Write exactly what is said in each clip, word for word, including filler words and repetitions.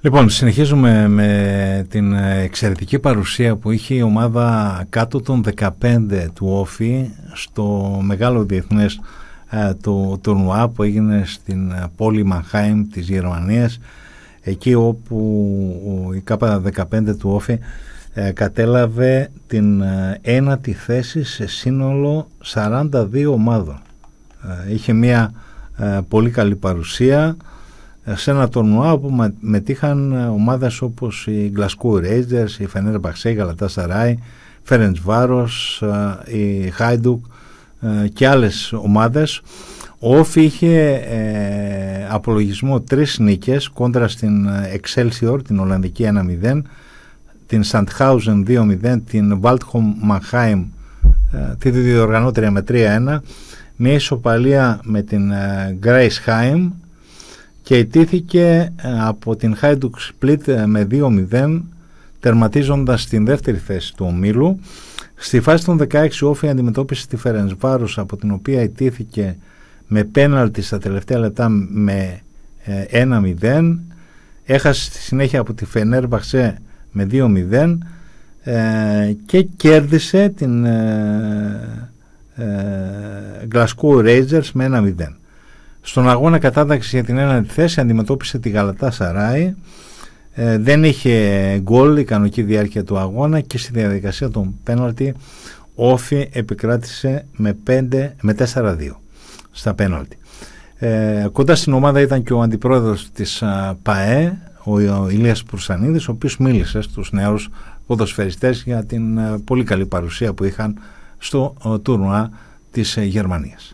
Λοιπόν, συνεχίζουμε με την εξαιρετική παρουσία που είχε η ομάδα κάτω των δεκαπέντε του Όφη στο μεγάλο διεθνές ε, το τουρνουά που έγινε στην πόλη Μανχάιμ της Γερμανίας, εκεί όπου η ΚΑΠΑ δεκαπέντε του Όφη ε, κατέλαβε την ε, ένατη θέση σε σύνολο σαράντα δύο ομάδων. Ε, είχε μια ε, πολύ καλή παρουσία σε ένα τουρνουά όπου μετήχαν ομάδες όπως οι Glasgow Rangers, η Fenerbahçe, η Galatasaray, Ferencváros, η Hajduk και άλλες ομάδες. Ο Όφη είχε ε, απολογισμό τρεις νίκες κόντρα στην Excelsior, την Ολλανδική ένα μηδέν, την Sandhausen δύο μηδέν, την Waldhof Mannheim, ε, τη διοργανώτρια με τρία ένα, μια ισοπαλία με την ε, Greifsheim και ιτήθηκε από την Hajduk Split με δύο μηδέν, τερματίζοντας στην δεύτερη θέση του ομίλου. Στη φάση των δεκαέξι ο Όφη αντιμετώπισε τη Ferencváros, από την οποία ιτήθηκε με πέναλτι στα τελευταία λεπτά με ένα μηδέν. Έχασε στη συνέχεια από τη Fenerbahçe με δύο μηδέν ε, και κέρδισε την ε, ε, Glasgow Rangers με ένα μηδέν. Στον αγώνα κατάταξη για την ένατη θέση αντιμετώπισε τη Galatasaray, ε, δεν είχε γκολ η κανονική διάρκεια του αγώνα και στη διαδικασία των πέναλτι ο Όφη επικράτησε με, πέντε, με τέσσερα δύο στα πέναλτι. Ε, κοντά στην ομάδα ήταν και ο αντιπρόεδρος της α, ΠΑΕ, ο, ο Ηλίας Προυσανίδης, ο οποίος μίλησε στους νέους ποδοσφαιριστές για την α, πολύ καλή παρουσία που είχαν στο α, τουρνουά της α, Γερμανίας.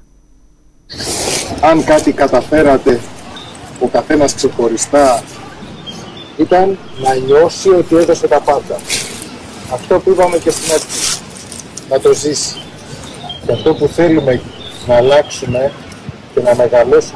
Αν κάτι καταφέρατε ο καθένας ξεχωριστά, ήταν να νιώσει ότι έδωσε τα πάντα. Αυτό που είπαμε και στην αρχή, να το ζήσει. Και αυτό που θέλουμε να αλλάξουμε και να μεγαλώσουμε